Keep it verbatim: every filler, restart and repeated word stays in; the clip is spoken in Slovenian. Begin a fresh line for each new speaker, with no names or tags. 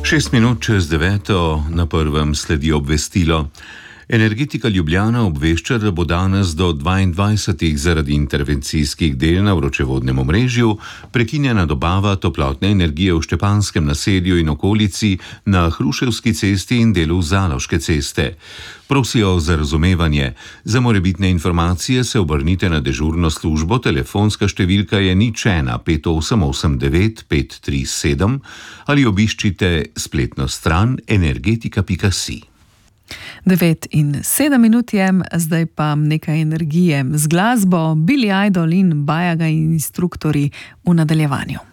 Šest minut čez deveto na prvem sledi obvestilo. Energetika Ljubljana obvešča, da bo danes do dvaindvajsetih zaradi intervencijskih del na vročevodnem omrežju prekinjena dobava toplotne energije v Štepanjskem naselju in okolici na Hruševski cesti in delu Zaloške ceste. Prosijo za razumevanje. Za morebitne informacije se obrnite na dežurno službo, telefonska številka je nič ena pet osem osem devet pet tri sedem ali obiščite spletno stran energetika pika si.
devet in sedem minut je, zdaj pa nekaj energije z glasbo Billy Idol in Bajaga instruktorji v nadaljevanju.